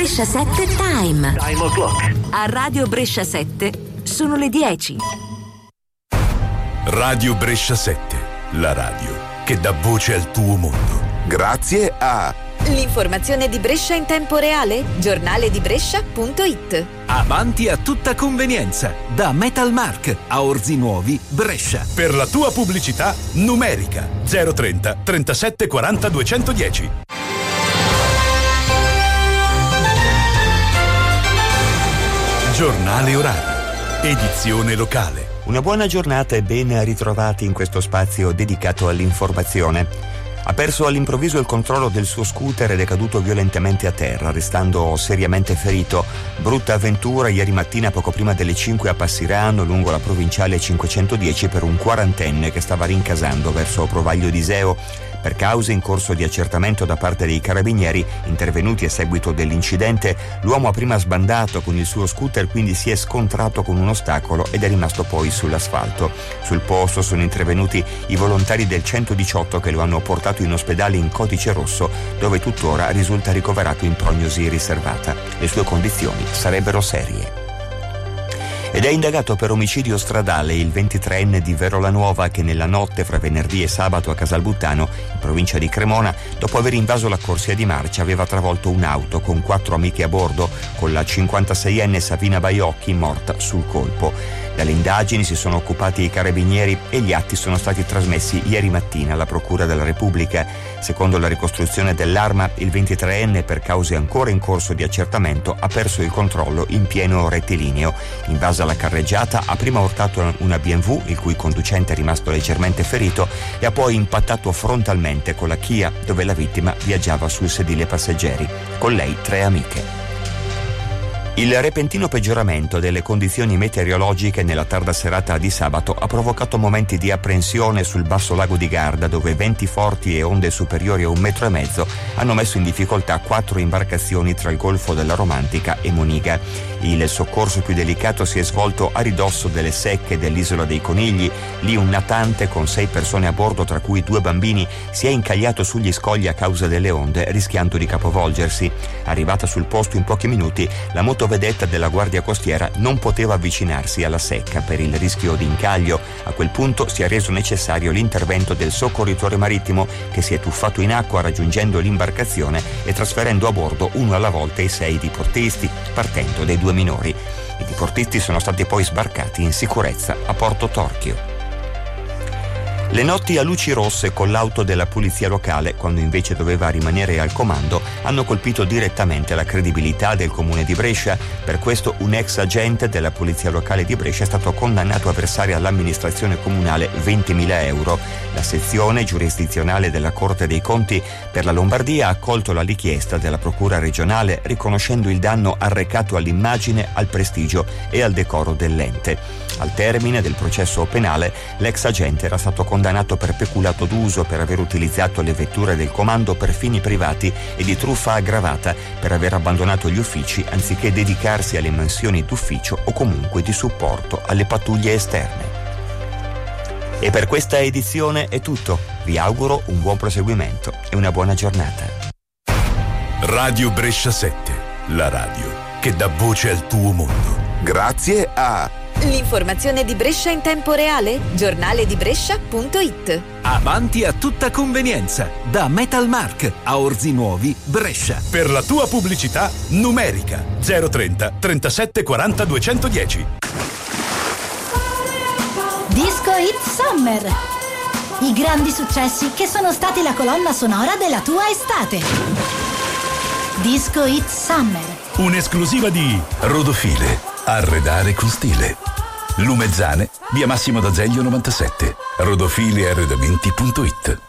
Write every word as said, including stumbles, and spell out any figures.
Brescia sette Time. Time o'clock. A Radio Brescia sette sono le dieci. Radio Brescia sette, la radio che dà voce al tuo mondo. Grazie a l'informazione di Brescia in tempo reale, giornale di Brescia punto it. Avanti a tutta convenienza, da Metalmark a Orzi Nuovi, Brescia. Per la tua pubblicità numerica zero trenta trentasette quaranta duecentodieci. Giornale orario, edizione locale. Una buona giornata e ben ritrovati in questo spazio dedicato all'informazione. Ha perso all'improvviso il controllo del suo scooter ed è caduto violentemente a terra, restando seriamente ferito. Brutta avventura ieri mattina poco prima delle cinque a Passirano, lungo la provinciale cinquecentodieci, per un quarantenne che stava rincasando verso Provaglio d'Iseo. Per cause in corso di accertamento da parte dei carabinieri intervenuti a seguito dell'incidente, l'uomo ha prima sbandato con il suo scooter, quindi si è scontrato con un ostacolo ed è rimasto poi sull'asfalto. Sul posto sono intervenuti i volontari del centodiciotto che lo hanno portato in ospedale in codice rosso, dove tuttora risulta ricoverato in prognosi riservata. Le sue condizioni sarebbero serie. Ed è indagato per omicidio stradale il ventitreenne di Verolanuova che nella notte fra venerdì e sabato a Casalbuttano, in provincia di Cremona, dopo aver invaso la corsia di marcia, aveva travolto un'auto con quattro amiche a bordo, con la cinquantaseienne Savina Baiocchi morta sul colpo. Dalle indagini si sono occupati i carabinieri e gli atti sono stati trasmessi ieri mattina alla Procura della Repubblica. Secondo la ricostruzione dell'Arma, il ventitreenne, per cause ancora in corso di accertamento, ha perso il controllo in pieno rettilineo. Invasa la carreggiata, ha prima urtato una B M W, il cui conducente è rimasto leggermente ferito, e ha poi impattato frontalmente con la Kia, dove la vittima viaggiava sul sedile passeggeri. Con lei tre amiche. Il repentino peggioramento delle condizioni meteorologiche nella tarda serata di sabato ha provocato momenti di apprensione sul basso lago di Garda, dove venti forti e onde superiori a un metro e mezzo hanno messo in difficoltà quattro imbarcazioni tra il Golfo della Romantica e Moniga. Il soccorso più delicato si è svolto a ridosso delle secche dell'Isola dei Conigli. Lì un natante con sei persone a bordo, tra cui due bambini, si è incagliato sugli scogli a causa delle onde, rischiando di capovolgersi. Arrivata sul posto in pochi minuti, la motovedetta della Guardia Costiera non poteva avvicinarsi alla secca per il rischio di incaglio. A quel punto si è reso necessario l'intervento del soccorritore marittimo, che si è tuffato in acqua raggiungendo l'imbarcazione e trasferendo a bordo uno alla volta i sei diportisti, partendo dai due minori. I diportisti sono stati poi sbarcati in sicurezza a Porto Torchio. Le notti a luci rosse con l'auto della polizia locale, quando invece doveva rimanere al comando, hanno colpito direttamente la credibilità del comune di Brescia. Per questo un ex agente della polizia locale di Brescia è stato condannato a versare all'amministrazione comunale ventimila euro. La sezione giurisdizionale della Corte dei Conti per la Lombardia ha accolto la richiesta della Procura regionale, riconoscendo il danno arrecato all'immagine, al prestigio e al decoro dell'ente. Al termine del processo penale, l'ex agente era stato condannato per peculato d'uso per aver utilizzato le vetture del comando per fini privati e di truffa aggravata per aver abbandonato gli uffici anziché dedicarsi alle mansioni d'ufficio o comunque di supporto alle pattuglie esterne. E per questa edizione è tutto. Vi auguro un buon proseguimento e una buona giornata. Radio Brescia sette, la radio che dà voce al tuo mondo. Grazie a l'informazione di Brescia in tempo reale, giornale di Brescia punto it. Avanti a tutta convenienza, da Metalmark a Orzi Nuovi, Brescia. Per la tua pubblicità numerica zero trenta trentasette quaranta duecentodieci. Disco Hit Summer. I grandi successi che sono stati la colonna sonora della tua estate. Disco Hit Summer. Un'esclusiva di Rodofile. Arredare con stile. Lumezzane, via Massimo d'Azeglio novantasette. rodofile arredamenti punto it.